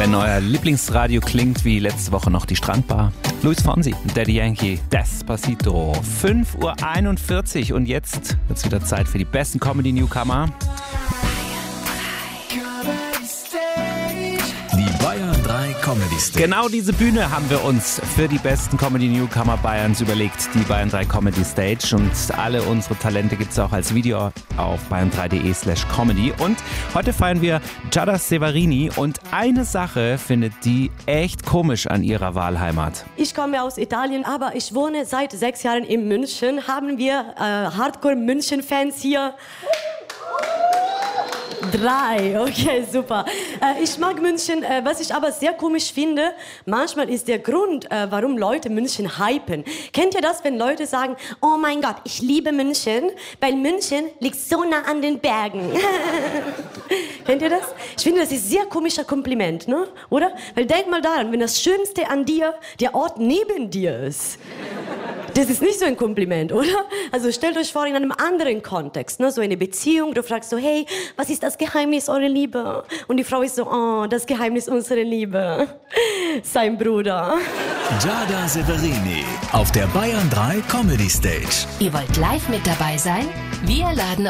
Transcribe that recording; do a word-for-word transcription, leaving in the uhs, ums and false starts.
Wenn euer Lieblingsradio klingt wie letzte Woche noch die Strandbar. Luis Fonsi, Daddy Yankee, Despacito. fünf Uhr einundvierzig und jetzt wird's wieder Zeit für die besten Comedy-Newcomer. Die Bayern drei Comedy Stage. Genau diese Bühne haben wir uns für die besten Comedy-Newcomer Bayerns überlegt, die Bayern drei Comedy Stage. Und alle unsere Talente gibt's auch als Video auf bayern drei punkt de slash comedy. Und heute feiern wir Giada Severini und eine Sache findet die echt komisch an ihrer Wahlheimat. Ich komme aus Italien, aber ich wohne seit sechs Jahren in München. Haben wir äh, Hardcore-München-Fans hier? Drei, okay, super. Äh, ich mag München, äh, was ich aber sehr komisch finde, manchmal ist der Grund, äh, warum Leute München hypen. Kennt ihr das, wenn Leute sagen, oh mein Gott, ich liebe München, weil München liegt so nah an den Bergen. Kennt ihr das? Ich finde, das ist ein sehr komischer Kompliment, ne? Oder? Weil denk mal daran, wenn das Schönste an dir der Ort neben dir ist. Das ist nicht so ein Kompliment, oder? Also stellt euch vor, in einem anderen Kontext, ne? So eine Beziehung, du fragst so, hey, was ist das Geheimnis eurer Liebe? Und die Frau ist so, oh, das Geheimnis unserer Liebe. Sein Bruder. Giada Severini auf der Bayern drei Comedy Stage. Ihr wollt live mit dabei sein? Wir laden